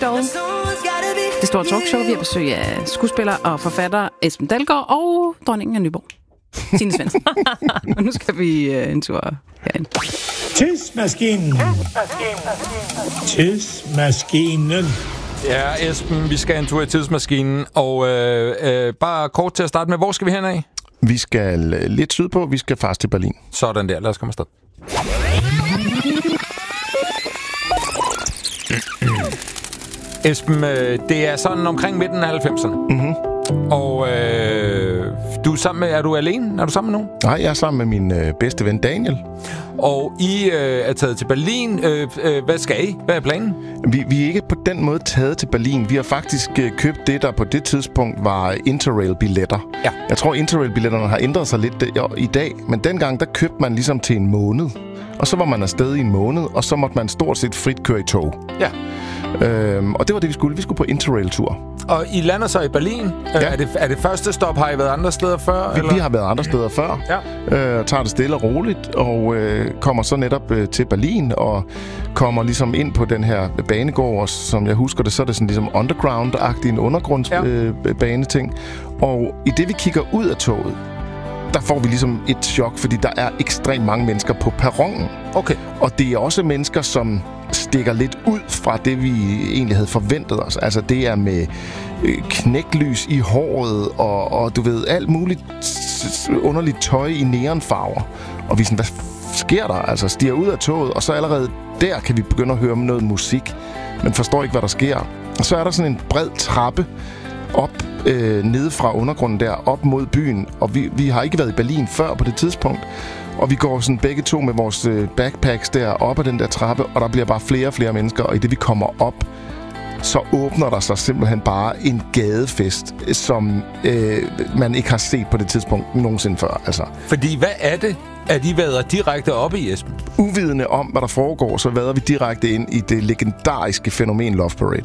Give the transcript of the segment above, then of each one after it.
Show. Det store talkshow. Vi har besøg af skuespiller og forfatter Esben Dalgaard og dronningen af Nyborg, Tine Svendsen. Og nu skal vi en tur herind. Tidsmaskinen. Tidsmaskinen. Ja, Esben, vi skal en tur i tidsmaskinen, og bare kort til at starte med, hvor skal vi hen af? Vi skal lidt sydpå, vi skal faktisk til Berlin. Sådan der, lad os komme afsted. Esben, det er sådan omkring midten af 90'erne. Mm-hmm. Og du er sammen med, er du alene? Er du sammen med nogen? Nej, jeg er sammen med min bedste ven Daniel. Og I er taget til Berlin. Hvad skal I? Hvad er planen? Vi er ikke på den måde taget til Berlin. Vi har faktisk købt det, der på det tidspunkt var Interrail-billetter. Ja. Jeg tror, Interrail-billetterne har ændret sig lidt i dag. Men dengang, der købte man ligesom til en måned. Og så var man afsted i en måned, og så måtte man stort set frit køre i tog. Ja. Og det var det, vi skulle. Vi skulle på Interrail-tur. Og I lander så i Berlin. Ja. Er det første stop? Har I været andre steder før? Vi har været andre steder før. Ja. Tager det stille og roligt, og kommer så netop til Berlin, og kommer ligesom ind på den her banegård, og som jeg husker det, så er det sådan ligesom underground-agtig, en undergrundsbaneting. Og i det, vi kigger ud af toget, der får vi ligesom et chok, fordi der er ekstremt mange mennesker på perronen. Okay. Og det er også mennesker, som stikker lidt ud fra det, vi egentlig havde forventet os. Altså, det er med knæklys i håret, og du ved, alt muligt underligt tøj i neonfarver. Og vi er sådan, hvad sker der? Altså, stiger ud af toget, og så allerede der kan vi begynde at høre noget musik, men forstår ikke, hvad der sker. Og så er der sådan en bred trappe op nede fra undergrunden der, op mod byen. Og vi har ikke været i Berlin før på det tidspunkt. Og vi går sådan begge to med vores backpacks der op ad den der trappe, og der bliver bare flere og flere mennesker. Og i det vi kommer op, så åbner der sig simpelthen bare en gadefest, som man ikke har set på det tidspunkt nogensinde før. Altså. Fordi hvad er det, at I vader direkte op i, Esben? Uvidende om, hvad der foregår, så vader vi direkte ind i det legendariske fænomen Love Parade.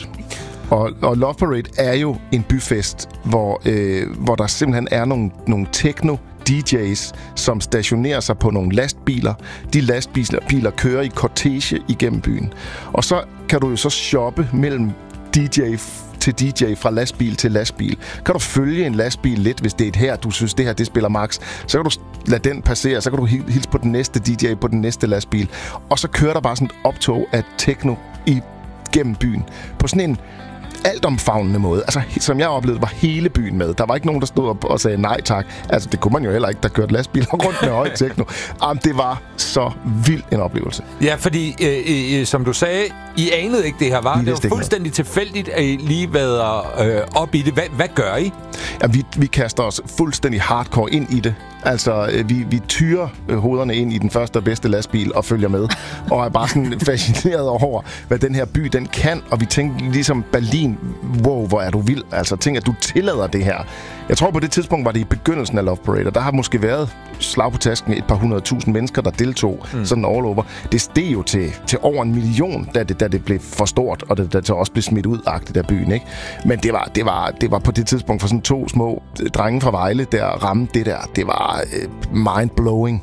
Og Love Parade er jo en byfest, hvor der simpelthen er nogle techno-DJ's, som stationerer sig på nogle lastbiler. De lastbiler kører i kortege igennem byen. Og så kan du jo så shoppe mellem DJ til DJ, fra lastbil til lastbil. Kan du følge en lastbil lidt, hvis det er et her, du synes, det her, det spiller max. Så kan du lade den passere, så kan du hilse på den næste DJ på den næste lastbil. Og så kører der bare sådan et optog af techno gennem byen. På sådan en altomfavnende måde. Altså, som jeg oplevede, var hele byen med. Der var ikke nogen, der stod op og sagde nej tak. Altså, det kunne man jo heller ikke, der kørte lastbiler rundt med høj techno. Det var så vild en oplevelse. Ja, fordi, som du sagde, I anede ikke, det her var. Det var fuldstændig tilfældigt, at I lige vader op i det. Hvad gør I? Ja, vi kaster os fuldstændig hardcore ind i det. Altså, vi tyrer hovederne ind i den første og bedste lastbil og følger med. Og er bare sådan fascineret over, hvad den her by, den kan. Og vi tænkte ligesom Berlin, wow, hvor er du vild. Altså, tænk, at du tillader det her. Jeg tror, på det tidspunkt var det i begyndelsen af Love Parade, og der har måske været slag på tasken et par 100.000 mennesker, der deltog sådan all over. Det steg jo til over 1 million, da det blev for stort, og da det også blev smidt ud-agtigt af byen, ikke? Men det var på det tidspunkt for sådan 2 små drenge fra Vejle, der ramte det der. Det var mind-blowing.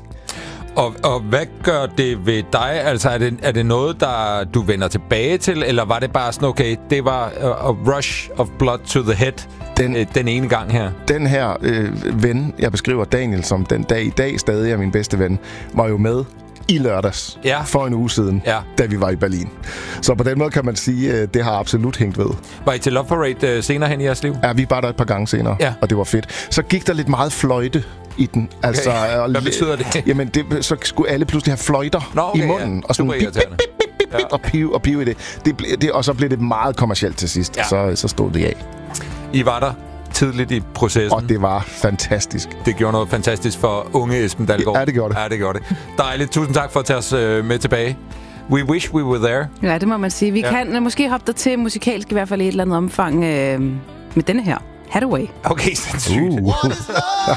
Og hvad gør det ved dig? Altså, er det noget, der du vender tilbage til, eller var det bare sådan, okay, det var a rush of blood to the head den ene gang her? Den her ven, jeg beskriver Daniel, som den dag i dag stadig er min bedste ven, var jo med i lørdags for en uge siden, da vi var i Berlin. Så på den måde kan man sige, det har absolut hængt ved. Var I til Love Parade senere hen i jeres liv? Ja, vi var der et par gange senere, og det var fedt. Så gik der lidt meget fløjte i den. Okay. Altså, hvad betyder det? Jamen, så skulle alle pludselig have fløjter i munden. Og sådan og pive i det. Og så blev det meget kommercielt til sidst. Ja. Så stod det af. I var der tidligt i processen. Og det var fantastisk. Det gjorde noget fantastisk for unge Esben Dalgaard. Ja, det gjorde det. Ja, det gjorde det. Dejligt. Tusind tak for at tage os med tilbage. We wish we were there. Ja, det må man sige. Vi kan måske hoppe der til musikalsk i hvert fald i et eller andet omfang med denne her. Hathaway. Okay, sindssygt.